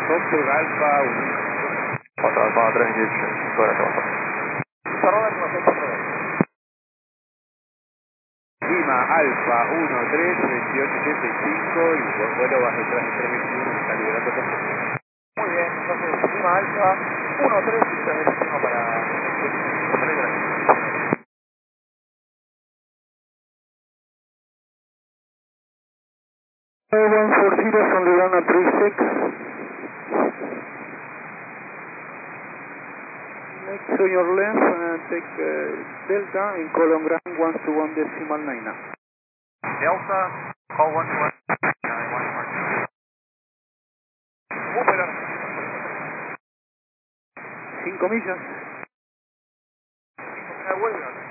Foxtrot Alfa 4 Alfa 3, 5 horas abajo. Perdón, otra vez. Lima Alfa 13 2875 y vuelo bajo detrás de 321 me está liberando con. Muy bien, entonces Lima Alfa 13 y 321 para gracias. 140 from Lurana 36. Next to your left, take Delta in column ground 121.9 now. Delta, call 121. 5 millas. Vuelve.